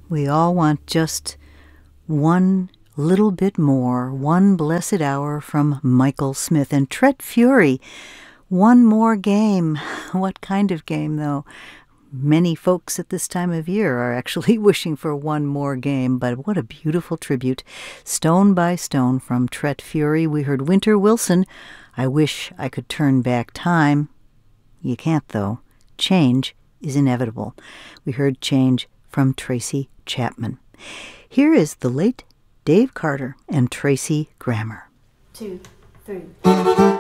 We all want just one little bit more, one blessed hour from Michael Smith. And Tret Fury, one more game. What kind of game, though? Many folks at this time of year are actually wishing for one more game, but what a beautiful tribute. Stone by Stone from Tret Fury. We heard Winter Wilson, I Wish I Could Turn Back Time. You can't, though. Change is inevitable. We heard Change from Tracy Chapman. Here is the late Dave Carter and Tracy Grammer. 2, 3.